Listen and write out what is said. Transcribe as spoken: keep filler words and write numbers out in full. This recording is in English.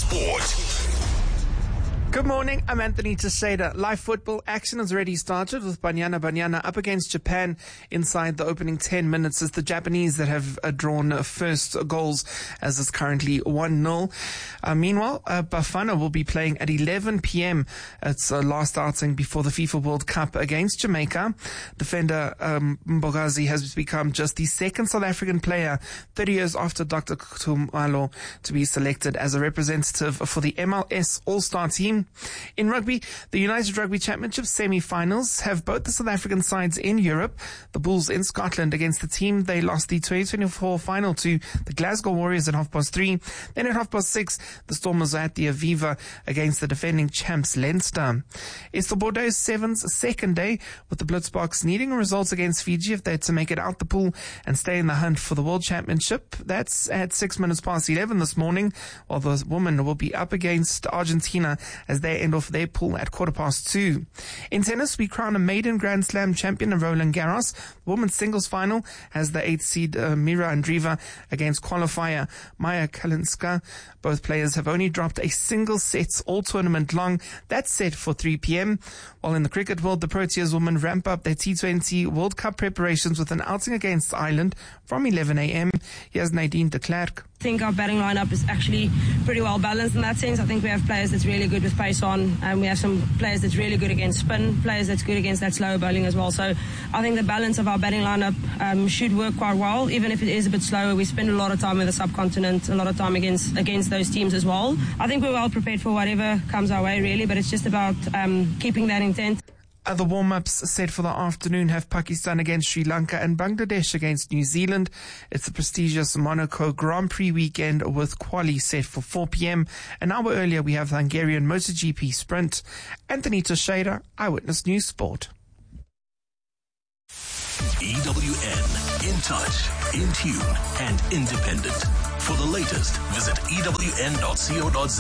Sport. Good morning, I'm Anthony Teixeira. Live football action has already started with Banyana Banyana up against Japan inside the opening ten minutes. It's the Japanese that have uh, drawn first goals as it's currently one nil. Uh, meanwhile, uh, Bafana will be playing at eleven p.m. It's uh, last outing before the FIFA World Cup against Jamaica. Defender um, Mbogazi has become just the second South African player thirty years after Doctor Khumalo to be selected as a representative for the M L S All-Star team. In rugby, the United Rugby Championship semi-finals have both the South African sides in Europe. The Bulls in Scotland against the team they lost the twenty twenty-four final to the Glasgow Warriors at half past three. Then at half past six, the Stormers are at the Aviva against the defending champs Leinster. It's the Bordeaux Sevens' second day, with the Blitzboks needing a result against Fiji if they're to make it out the pool and stay in the hunt for the World Championship. That's at six minutes past eleven this morning, while the women will be up against Argentina as they end off their pool at quarter past two. In tennis, we crown a maiden Grand Slam champion in Roland Garros. The women's singles final has the eighth seed uh, Mira Andreeva against qualifier Maya Kalinska. Both players have only dropped a single set all tournament long. That's set for three p.m. While in the cricket world, the Proteas women ramp up their T twenty World Cup preparations with an outing against Ireland from eleven a.m. Here's Nadine de Klerk. I think our batting lineup is actually pretty well balanced in that sense. I think we have players that's really good with pace on, and we have some players that's really good against spin, players that's good against that slower bowling as well. So I think the balance of our batting lineup um, should work quite well, even if it is a bit slower. We spend a lot of time with the subcontinent, a lot of time against against those teams as well. I think we're well prepared for whatever comes our way, really, but it's just about um, keeping that intent. Other warm-ups set for the afternoon have Pakistan against Sri Lanka and Bangladesh against New Zealand. It's the prestigious Monaco Grand Prix weekend with quali set for four p.m. An hour earlier, we have the Hungarian MotoGP Sprint. Anthony Teixeira, Eyewitness News Sport. E W N, in touch, in tune, and independent. For the latest, visit E W N dot co dot za.